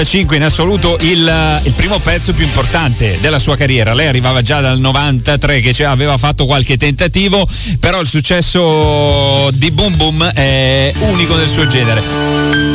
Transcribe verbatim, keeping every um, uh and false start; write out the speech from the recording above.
cinque in assoluto il, il primo pezzo più importante della sua carriera. Lei arrivava già dal novantatré che aveva fatto qualche tentativo, però il successo di Boom Boom è unico nel suo genere.